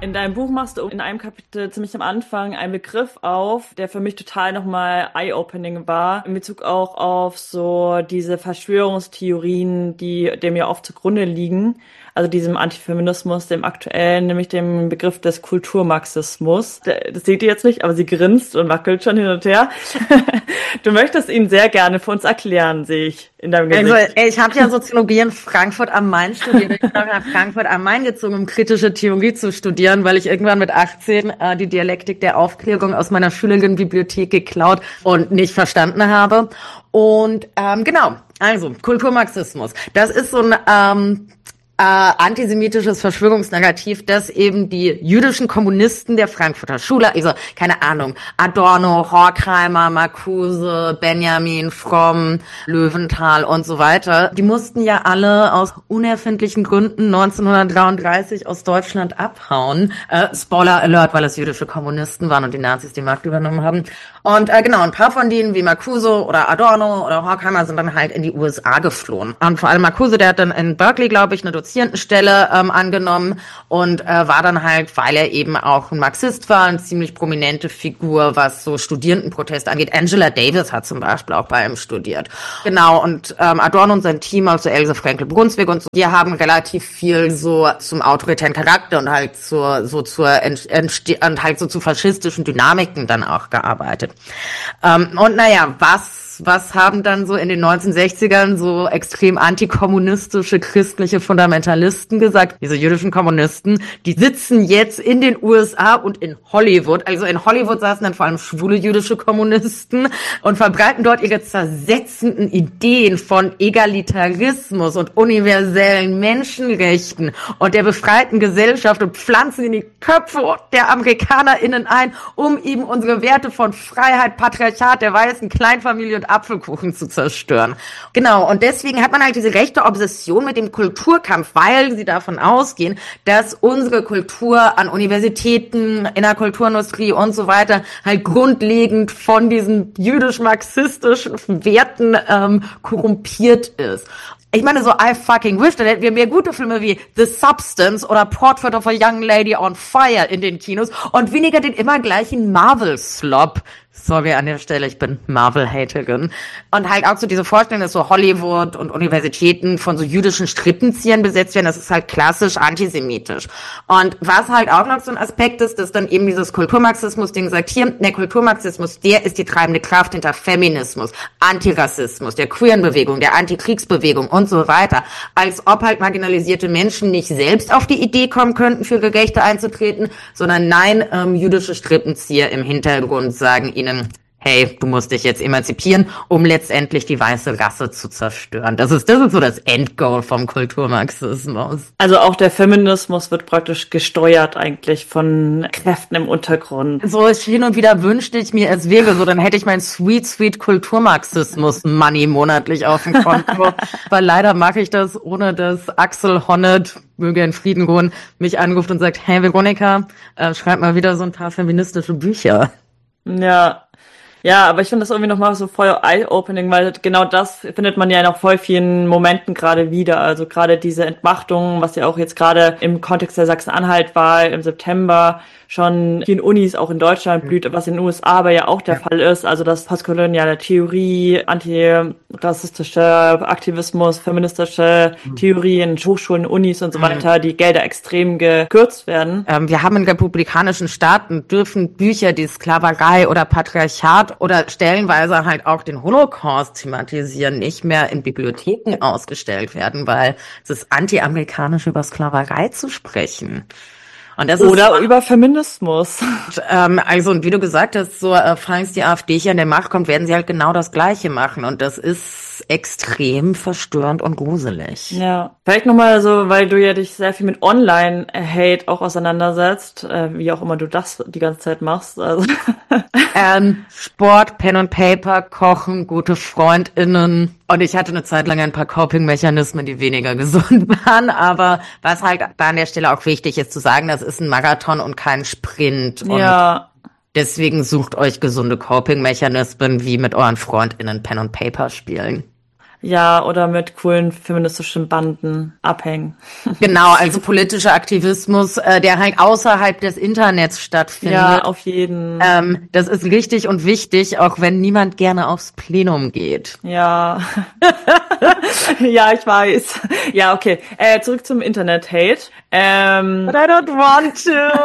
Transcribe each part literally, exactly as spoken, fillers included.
In deinem Buch machst du in einem Kapitel ziemlich am Anfang einen Begriff auf, der für mich total nochmal eye-opening war, in Bezug auch auf so diese Verschwörungstheorien, die dem ja oft zugrunde liegen. Also diesem Antifeminismus, dem aktuellen, nämlich dem Begriff des Kulturmarxismus. Das seht ihr jetzt nicht, aber sie grinst und wackelt schon hin und her. Du möchtest ihn sehr gerne für uns erklären, sehe ich in deinem Gesicht. Also ich habe ja Soziologie in Frankfurt am Main studiert. Ich bin nach Frankfurt am Main gezogen, um kritische Theorie zu studieren, weil ich irgendwann mit achtzehn äh, die Dialektik der Aufklärung aus meiner Schülerin-Bibliothek geklaut und nicht verstanden habe. Und ähm, genau, also Kulturmarxismus. Das ist so ein ähm, Äh, antisemitisches Verschwörungsnarrativ, das eben die jüdischen Kommunisten der Frankfurter Schule, also keine Ahnung, Adorno, Horkheimer, Marcuse, Benjamin, Fromm, Löwenthal und so weiter, die mussten ja alle aus unerfindlichen Gründen neunzehnhundertdreiunddreißig aus Deutschland abhauen. Äh, Spoiler Alert, weil es jüdische Kommunisten waren und die Nazis die Macht übernommen haben. Und äh, genau, ein paar von denen wie Marcuse oder Adorno oder Horkheimer sind dann halt in die U S A geflohen. Und vor allem Marcuse, der hat dann in Berkeley, glaube ich, eine Dozierendenstelle ähm, angenommen und äh, war dann halt, weil er eben auch ein Marxist war, eine ziemlich prominente Figur, was so Studierendenproteste angeht. Angela Davis hat zum Beispiel auch bei ihm studiert. Genau, und ähm, Adorno und sein Team, also Else Frenkel-Brunswick und so, die haben relativ viel so zum autoritären Charakter und halt zur, so zur Entste- und halt so zu faschistischen Dynamiken dann auch gearbeitet. Ähm, und naja, was Was haben dann so in den neunzehnhundertsechzigern so extrem antikommunistische christliche Fundamentalisten gesagt? Diese jüdischen Kommunisten, die sitzen jetzt in den U S A und in Hollywood. Also in Hollywood saßen dann vor allem schwule jüdische Kommunisten und verbreiten dort ihre zersetzenden Ideen von Egalitarismus und universellen Menschenrechten und der befreiten Gesellschaft und pflanzen in die Köpfe der AmerikanerInnen ein, um eben unsere Werte von Freiheit, Patriarchat, der weißen Kleinfamilie und Apfelkuchen zu zerstören. Genau, und deswegen hat man halt diese rechte Obsession mit dem Kulturkampf, weil sie davon ausgehen, dass unsere Kultur an Universitäten, in der Kulturindustrie und so weiter halt grundlegend von diesen jüdisch-marxistischen Werten ähm, korrumpiert ist. Ich meine, so I fucking wish, dann hätten wir mehr gute Filme wie The Substance oder Portrait of a Young Lady on Fire in den Kinos und weniger den immer gleichen Marvel-Slop. Sorry an der Stelle, ich bin Marvel-Haterin. Und halt auch so diese Vorstellung, dass so Hollywood und Universitäten von so jüdischen Strippenziehern besetzt werden, das ist halt klassisch antisemitisch. Und was halt auch noch so ein Aspekt ist, dass dann eben dieses Kulturmarxismus-Ding sagt, hier, der Kulturmarxismus, der ist die treibende Kraft hinter Feminismus, Antirassismus, der queeren Bewegung, der Antikriegsbewegung und so weiter. Als ob halt marginalisierte Menschen nicht selbst auf die Idee kommen könnten, für Gerechte einzutreten, sondern nein, ähm, jüdische Strippenzieher im Hintergrund sagen ihnen, hey, du musst dich jetzt emanzipieren, um letztendlich die weiße Rasse zu zerstören. Das ist, das ist so das Endgoal vom Kulturmarxismus. Also auch der Feminismus wird praktisch gesteuert eigentlich von Kräften im Untergrund. So hin und wieder wünschte ich mir, es wäre so, dann hätte ich mein sweet, sweet Kulturmarxismus-Money monatlich auf dem Konto. Weil leider mache ich das, ohne dass Axel Honneth, möge in Frieden ruhen, mich anruft und sagt, hey Veronika, äh, schreib mal wieder so ein paar feministische Bücher. Ja. Ja, aber ich finde das irgendwie nochmal so voll eye-opening, weil genau das findet man ja in auch voll vielen Momenten gerade wieder. Also gerade diese Entmachtung, was ja auch jetzt gerade im Kontext der Sachsen-Anhalt-Wahl im September schon in Unis auch in Deutschland blüht, was in den U S A aber ja auch der ja. Fall ist. Also dass postkoloniale Theorie, antirassistischer Aktivismus, feministische mhm. Theorie in Hochschulen, Unis und so weiter, die Gelder extrem gekürzt werden. Ähm, wir haben in republikanischen Staaten dürfen Bücher, die Sklaverei oder Patriarchat oder stellenweise halt auch den Holocaust thematisieren, nicht mehr in Bibliotheken ausgestellt werden, weil es ist anti-amerikanisch, über Sklaverei zu sprechen. Und das Oder ist, über Feminismus. Ähm, also, und wie du gesagt hast, so, äh, falls die AfD hier an der Macht kommt, werden sie halt genau das Gleiche machen. Und das ist extrem verstörend und gruselig. Ja. Vielleicht nochmal so, weil du ja dich sehr viel mit Online-Hate auch auseinandersetzt, äh, wie auch immer du das die ganze Zeit machst. Also. ähm, Sport, Pen und Paper, Kochen, gute FreundInnen. Und ich hatte eine Zeit lang ein paar Coping-Mechanismen, die weniger gesund waren. Aber was halt da an der Stelle auch wichtig ist zu sagen, das ist ein Marathon und kein Sprint. Und ja. Deswegen sucht euch gesunde Coping-Mechanismen, wie mit euren FreundInnen Pen und Paper spielen. Ja, oder mit coolen feministischen Banden abhängen. Genau, also politischer Aktivismus, äh, der halt außerhalb des Internets stattfindet. Ja, auf jeden. Ähm, das ist richtig und wichtig, auch wenn niemand gerne aufs Plenum geht. Ja. Ja, ich weiß. Ja, okay. Äh, zurück zum Internet-Hate. Ähm, But I don't want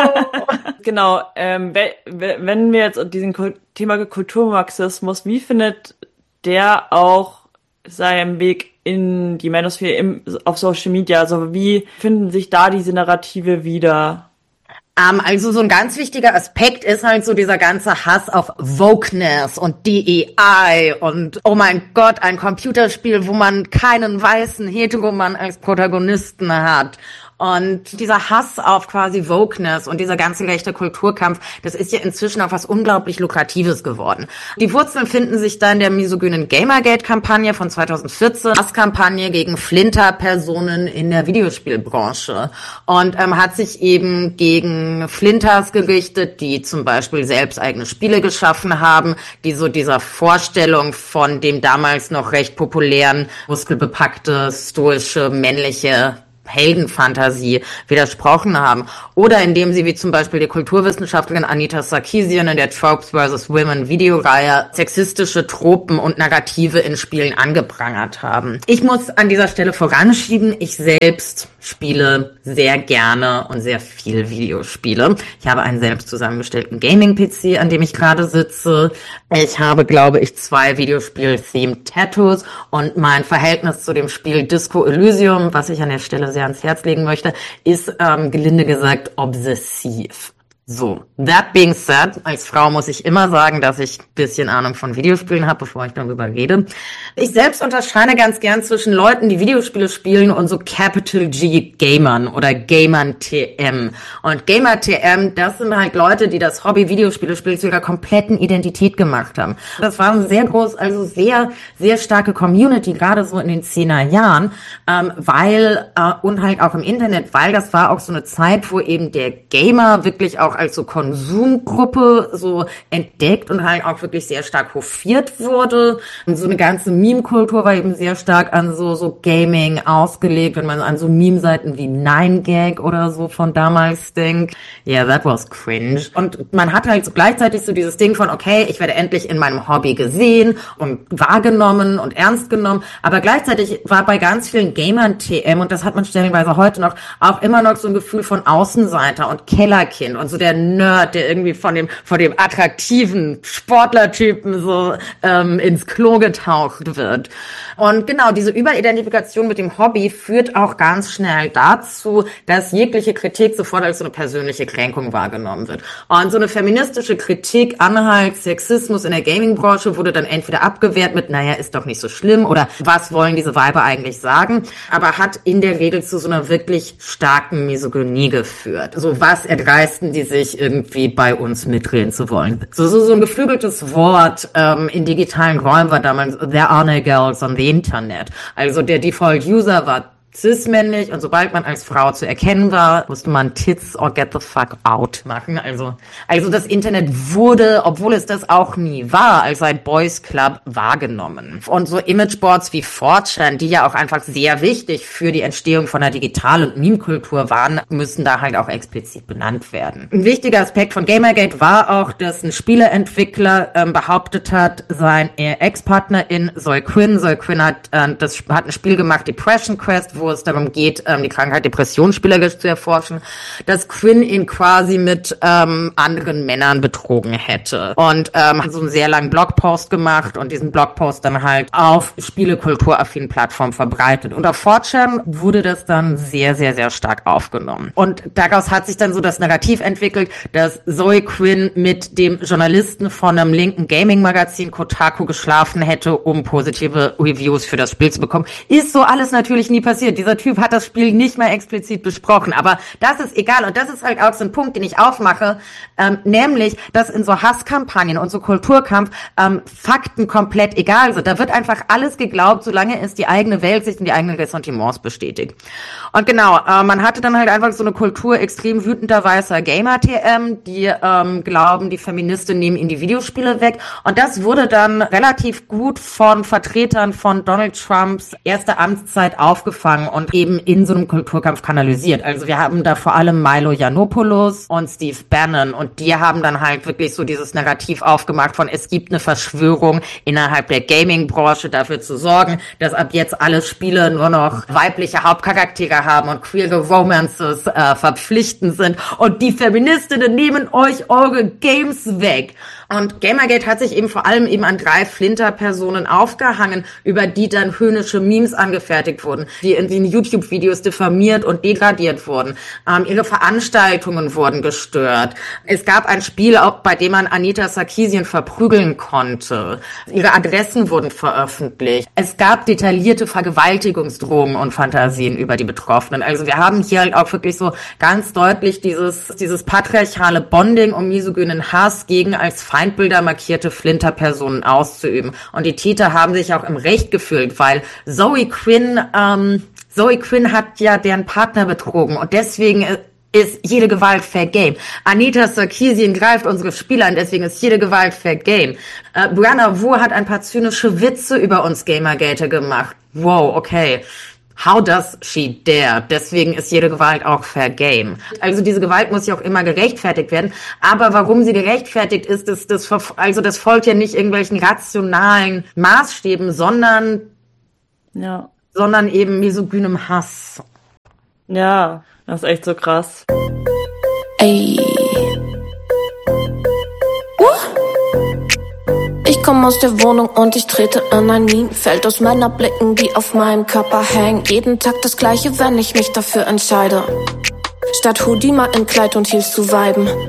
to. Genau, ähm, wenn wir jetzt diesen Thema Kulturmarxismus, wie findet der auch seinen Weg in die Manosphere im, auf Social Media? Also wie finden sich da diese Narrative wieder? Um, also so ein ganz wichtiger Aspekt ist halt so dieser ganze Hass auf Wokeness und D E I und oh mein Gott, ein Computerspiel, wo man keinen weißen Heteromann als Protagonisten hat. Und dieser Hass auf quasi Wokeness und dieser ganze rechte Kulturkampf, das ist ja inzwischen auch was unglaublich Lukratives geworden. Die Wurzeln finden sich da in der misogynen Gamergate-Kampagne von zweitausendvierzehn, Hasskampagne gegen Flinter-Personen in der Videospielbranche. Und ähm, hat sich eben gegen Flinters gerichtet, die zum Beispiel selbst eigene Spiele geschaffen haben, die so dieser Vorstellung von dem damals noch recht populären, muskelbepackte, stoische, männliche Heldenfantasie widersprochen haben. Oder indem sie, wie zum Beispiel die Kulturwissenschaftlerin Anita Sarkeesian in der Tropes versus. Women Videoreihe sexistische Tropen und Narrative in Spielen angeprangert haben. Ich muss an dieser Stelle voranschieben, ich selbst spiele sehr gerne und sehr viel Videospiele. Ich habe einen selbst zusammengestellten Gaming-P C, an dem ich gerade sitze. Ich habe, glaube ich, zwei Videospiel-Themed-Tattoos und mein Verhältnis zu dem Spiel Disco Elysium, was ich an der Stelle sehr ans Herz legen möchte, ist ähm, gelinde gesagt obsessiv. So, that being said, als Frau muss ich immer sagen, dass ich ein bisschen Ahnung von Videospielen habe, bevor ich darüber rede. Ich selbst unterscheide ganz gern zwischen Leuten, die Videospiele spielen und so Capital G Gamern oder Gamern T M. Und Gamer T M, das sind halt Leute, die das Hobby Videospiele spielen zu ihrer kompletten Identität gemacht haben. Das war eine sehr groß, also sehr, sehr starke Community, gerade so in den zehner Jahren, ähm, weil, äh, und halt auch im Internet, weil das war auch so eine Zeit, wo eben der Gamer wirklich auch als so Konsumgruppe so entdeckt und halt auch wirklich sehr stark hofiert wurde. Und so eine ganze Meme-Kultur war eben sehr stark an so so Gaming ausgelegt, wenn man an so Meme-Seiten wie nine gag oder so von damals denkt. Yeah, that was cringe. Und man hat halt so gleichzeitig so dieses Ding von, okay, ich werde endlich in meinem Hobby gesehen und wahrgenommen und ernst genommen. Aber gleichzeitig war bei ganz vielen Gamern T M, und das hat man stellenweise heute noch, auch immer noch so ein Gefühl von Außenseiter und Kellerkind und so der Nerd, der irgendwie von dem von dem attraktiven Sportlertypen so ähm, ins Klo getaucht wird. Und genau, diese Überidentifikation mit dem Hobby führt auch ganz schnell dazu, dass jegliche Kritik sofort als so eine persönliche Kränkung wahrgenommen wird. Und so eine feministische Kritik an halt Sexismus in der Gaming-Branche wurde dann entweder abgewehrt mit, naja, ist doch nicht so schlimm, oder was wollen diese Weiber eigentlich sagen, aber hat in der Regel zu so einer wirklich starken Misogynie geführt. So, was erdreisten die sich irgendwie bei uns mitreden zu wollen. So, so, so ein geflügeltes Wort ähm, in digitalen Räumen war damals there are no girls on the Internet. Also der Default-User war cis-männlich, und sobald man als Frau zu erkennen war, musste man Tits or get the fuck out machen. Also, also das Internet wurde, obwohl es das auch nie war, als ein Boys Club wahrgenommen. Und so Imageboards wie four chan, die ja auch einfach sehr wichtig für die Entstehung von der Digital- und Meme-Kultur waren, müssen da halt auch explizit benannt werden. Ein wichtiger Aspekt von Gamergate war auch, dass ein Spieleentwickler ähm, behauptet hat, sein Ex-Partnerin Zoe Quinn, Zoe Quinn hat, äh, das, hat ein Spiel gemacht, Depression Quest, wo es darum geht, ähm, die Krankheit Depression spielerisch zu erforschen, dass Quinn ihn quasi mit ähm, anderen Männern betrogen hätte. Und ähm, hat so einen sehr langen Blogpost gemacht und diesen Blogpost dann halt auf spielekulturaffinen Plattformen verbreitet. Und auf four chan wurde das dann sehr, sehr, sehr stark aufgenommen. Und daraus hat sich dann so das Narrativ entwickelt, dass Zoe Quinn mit dem Journalisten von einem linken Gaming-Magazin Kotaku geschlafen hätte, um positive Reviews für das Spiel zu bekommen. Ist so alles natürlich nie passiert. garantiert, dieser Typ hat das Spiel nicht mal explizit besprochen, aber das ist egal und das ist halt auch so ein Punkt, den ich aufmache, ähm, nämlich, dass in so Hasskampagnen und so Kulturkampf ähm, Fakten komplett egal sind. Da wird einfach alles geglaubt, solange es die eigene Weltsicht und die eigenen Ressentiments bestätigt. Und genau, äh, man hatte dann halt einfach so eine Kultur extrem wütender weißer Gamer-T M, die ähm, glauben, die Feministin nehmen ihnen die Videospiele weg. Und das wurde dann relativ gut von Vertretern von Donald Trumps erster Amtszeit aufgefangen und eben in so einem Kulturkampf kanalisiert. Also wir haben da vor allem Milo Yiannopoulos und Steve Bannon und die haben dann halt wirklich so dieses Narrativ aufgemacht von, es gibt eine Verschwörung innerhalb der Gaming-Branche dafür zu sorgen, dass ab jetzt alle Spiele nur noch weibliche Hauptcharaktere haben und queere Romances äh, verpflichtend sind und die Feministinnen nehmen euch eure Games weg. Und Gamergate hat sich eben vor allem eben an drei Flinter-Personen aufgehangen, über die dann höhnische Memes angefertigt wurden, die in den YouTube-Videos diffamiert und degradiert wurden. Ähm, ihre Veranstaltungen wurden gestört. Es gab ein Spiel, auch bei dem man Anita Sarkeesian verprügeln konnte. Ihre Adressen wurden veröffentlicht. Es gab detaillierte Vergewaltigungsdrohungen und Fantasien über die Betroffenen. Also wir haben hier halt auch wirklich so ganz deutlich dieses, dieses patriarchale Bonding um misogynen Hass gegen als Feindbilder markierte Flinter-Personen auszuüben. Und die Täter haben sich auch im Recht gefühlt, weil Zoe Quinn, ähm, Zoe Quinn hat ja deren Partner betrogen und deswegen ist jede Gewalt fair game. Anita Sarkeesian greift unsere Spieler an, deswegen ist jede Gewalt fair game. Äh, Brianna Wu hat ein paar zynische Witze über uns Gamergater gemacht. Wow, okay. How does she dare? Deswegen ist jede Gewalt auch fair game. Also diese Gewalt muss ja auch immer gerechtfertigt werden. Aber warum sie gerechtfertigt ist, das, das, also das folgt ja nicht irgendwelchen rationalen Maßstäben, sondern, ja. sondern eben misogynem Hass. Ja, das ist echt so krass. Ey. Ich komm aus der Wohnung und ich trete in ein Minenfeld aus Männerblicken, die auf meinem Körper hängen. Jeden Tag das Gleiche, wenn ich mich dafür entscheide. Statt Hoodie mal in Kleid und Heels zu viben.